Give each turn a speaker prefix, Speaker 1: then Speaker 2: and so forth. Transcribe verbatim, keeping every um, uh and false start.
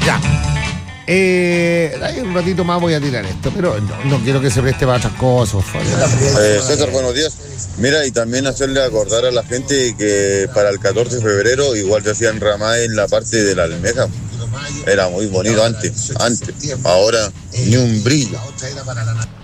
Speaker 1: Ya. Eh, ahí un ratito más voy a tirar esto, pero no, no quiero que se preste para otras cosas.
Speaker 2: Eh, César, buenos días. Mira, y también hacerle acordar a la gente que para el catorce de febrero igual se hacían ramadas en la parte de la almeja. Era muy bonito antes, antes. Ahora ni un brillo.